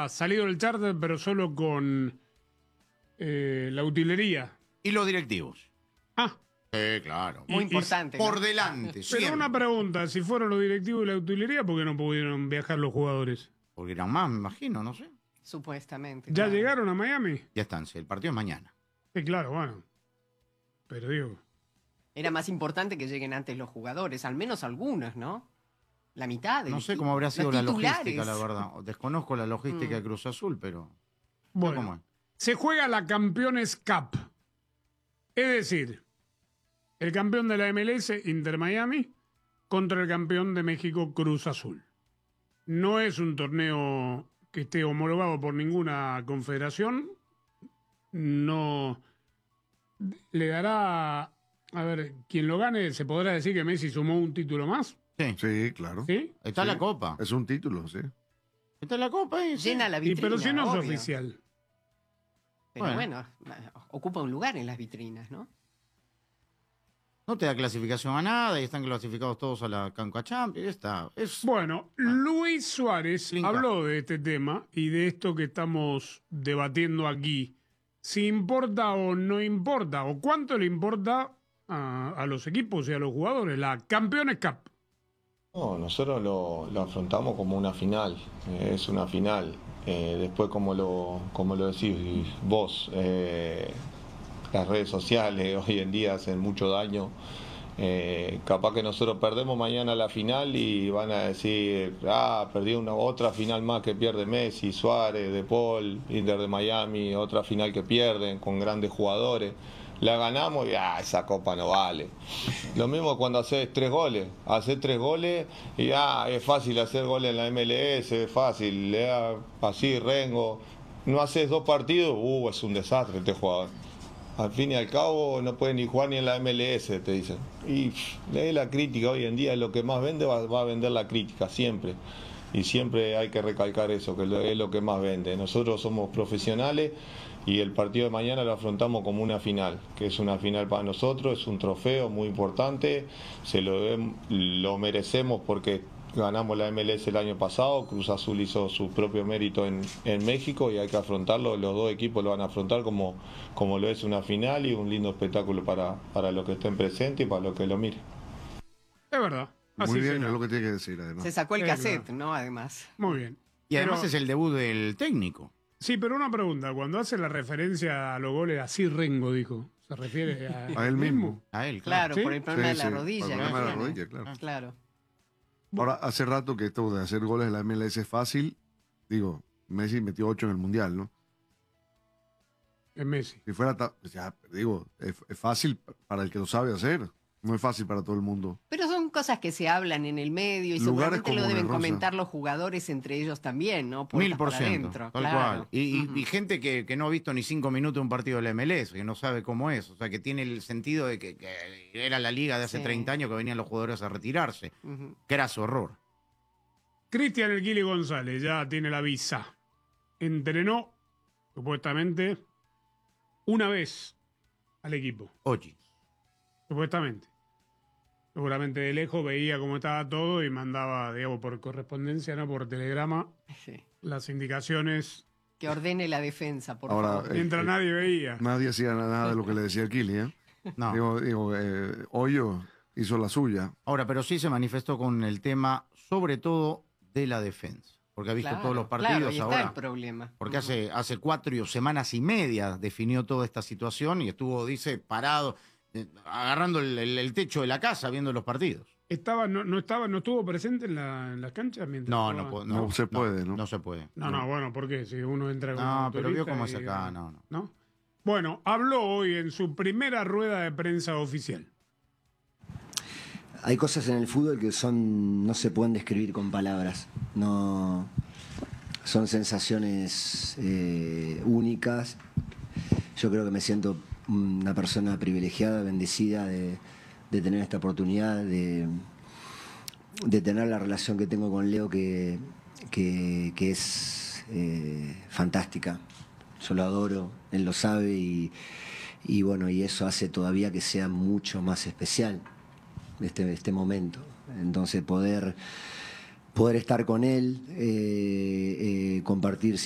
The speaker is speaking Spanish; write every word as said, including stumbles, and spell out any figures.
había salido del charter, pero solo con eh, la utilería. Y los directivos. Ah. Sí, claro. Muy Y- importante. Por ¿no? delante, Pero siempre. una pregunta, si fueron los directivos y la utilería, ¿por qué no pudieron viajar los jugadores? Porque eran más, me imagino, no sé. Supuestamente. ¿Ya claro. llegaron a Miami? Ya están, sí, el partido es mañana. Sí, claro, bueno. Pero digo, Era más importante que lleguen antes los jugadores, al menos algunos, ¿no? La mitad. De No los sé ti- cómo habrá sido los la titulares. logística, la verdad. Desconozco la logística de Cruz Azul, pero... ¿Cómo bueno, es? se juega la Campeones Cup. Es decir, el campeón de la M L S, Inter Miami, contra el campeón de México, Cruz Azul. No es un torneo que esté homologado por ninguna confederación. No le dará... A ver, quien lo gane, ¿se podrá decir que Messi sumó un título más? Sí. Sí, claro. ¿Sí? Está Sí. la copa. Es un título, sí. Está la copa ahí. sí. Llena la Y vitrina. pero si no es obvio. oficial. Pero Bueno. bueno. ocupa un lugar en las vitrinas, ¿no? No te da clasificación a nada y están clasificados todos a la Conca Champions. Ya está. Es... Bueno, Luis Suárez Linka. habló de este tema y de esto que estamos debatiendo aquí. Si importa o no importa, o cuánto le importa a, a los equipos y a los jugadores, la Campeones Cup. No, nosotros lo, lo afrontamos como una final, eh, es una final. Eh, después, como lo, como lo decís vos, eh, las redes sociales hoy en día hacen mucho daño. Eh, capaz que nosotros perdemos mañana la final y van a decir, ah, perdí una otra final más que pierde Messi, Suárez, De Paul, Inter de Miami, otra final que pierden con grandes jugadores. La ganamos y ah, esa copa no vale. Lo mismo cuando haces tres goles. Haces tres goles y ah, es fácil hacer goles en la M L S, es fácil. Le da así, Rengo. No haces dos partidos, uh, es un desastre este jugador. Al fin y al cabo no puede ni jugar ni en la M L S, te dicen. Y lee la crítica hoy en día, lo que más vende va, va a vender la crítica, siempre. Y siempre hay que recalcar eso, que es lo que más vende. Nosotros somos profesionales y el partido de mañana lo afrontamos como una final, que es una final para nosotros, es un trofeo muy importante, se lo, debem- lo merecemos porque ganamos la M L S el año pasado, Cruz Azul hizo su propio mérito en, en México y hay que afrontarlo, los dos equipos lo van a afrontar como, como lo es una final y un lindo espectáculo para, para los que estén presentes y para los que lo miren. Es verdad. Así Muy bien, será. es lo que tiene que decir, además. Se sacó el Sí, cassette, claro. ¿no? Además. Muy bien. Y además Pero- es el debut del técnico. Sí, pero una pregunta. Cuando hace la referencia a los goles, así Rengo dijo. ¿Se refiere a, A él mismo. A él, Claro, claro. ¿Sí? por el problema Sí, de la sí, rodilla. por el ¿no? problema de la Tiene. rodilla, claro. Claro. Ahora, hace rato que esto de hacer goles en la M L S es fácil. Digo, Messi metió ocho en el Mundial, ¿no? Es Messi. Si fuera, ta- ya, digo, es, es fácil para el que lo sabe hacer. No es fácil para todo el mundo. Pero son cosas que se hablan en el medio y Lugares seguramente lo como deben La Rosa. comentar los jugadores entre ellos también, ¿no? Puertas Mil por para ciento, adentro, tal claro. cual. Y, y- Ujú. y gente que, que no ha visto ni cinco minutos de un partido de la M L S, que no sabe cómo es. O sea, que tiene el sentido de que, que era la liga de hace Sí. treinta años que venían los jugadores a retirarse. Ujú. Que era su horror. Cristian El Guili González ya tiene la visa. Entrenó, supuestamente, una vez al equipo. Oye. Supuestamente. Seguramente de lejos veía cómo estaba todo y mandaba, digamos, por correspondencia, no por telegrama, Sí. las indicaciones Que ordene la defensa, por Ahora, favor. eh, mientras eh, nadie veía. Nadie hacía nada de lo que le decía el Kili, ¿eh? No. Digo, digo eh, Hoyo hizo la suya. Ahora, pero sí se manifestó con el tema, sobre todo, de la defensa. Porque ha visto Claro, todos los claro, partidos y está ahora. el problema. Porque Ujú. hace, hace cuatro semanas y media definió toda esta situación y estuvo, dice, parado, eh, agarrando el, el- el techo de la casa viendo los partidos. Estaba, no, no estaba, no estuvo presente en la, en las canchas mientras No, jugaba? no, po- No se puede, ¿no? No se puede. No, no, bueno, ¿por qué? Si uno entra como No, pero vio turista cómo y- es acá, no, no. ¿No? Bueno, habló hoy en su primera rueda de prensa oficial. Hay cosas en el fútbol que son no se pueden describir con palabras. No son sensaciones eh, únicas. Yo creo que me siento una persona privilegiada, bendecida de, de tener esta oportunidad, de, de tener la relación que tengo con Leo, que, que, que es eh, fantástica. Yo lo adoro, él lo sabe y, y bueno, y eso hace todavía que sea mucho más especial este, este momento. Entonces poder, poder estar con él, eh, eh, compartir